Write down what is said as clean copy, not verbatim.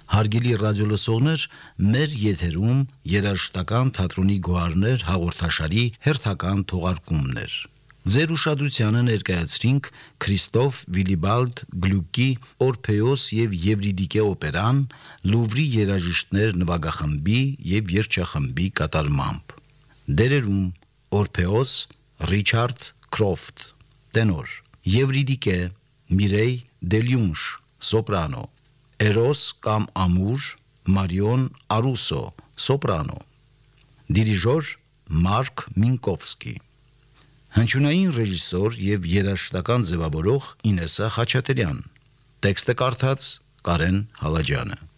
Հարգելի ռադիոլսողներ, մեր եթերում երաժշտական թատրոնի գոհարներ հաղորդաշարի հերթական թողարկումներ։ Ձեր ուշադրությանը ներկայացրինք Քրիստոֆ Վիլիբալդ Գլուկի Օրփեոս եւ Եվրիդիկե օպերան Լուվրի երաժիշտներ նվագախմբի եւ երգչախմբի կատարմամբ։ Դերերում Օրփեոս Ռիչարդ Քրոֆտ, տենոր, Եվրիդիկե Միրեյ Դելյունշ, սոպրանո, Էրոս կամ Ամուր Մարիոն Արուսո, սոպրանո, դիրիժոր Մարկ Մինկովսկի, հնչյունային ռեժիսոր եւ երաժշտական ձևավորող Ինեսա Խաչատրյան, տեքստը կարդաց Կարեն Հալաջյանը։